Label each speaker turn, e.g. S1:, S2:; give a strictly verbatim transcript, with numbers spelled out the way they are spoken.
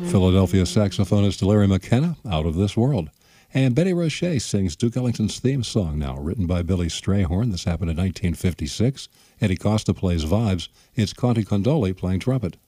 S1: Philadelphia saxophonist Larry McKenna, Out of This World. And Betty Roche sings Duke Ellington's theme song now, written by Billy Strayhorn. This happened in nineteen fifty-six. Eddie Costa plays vibes. It's Conte Condoli playing trumpet.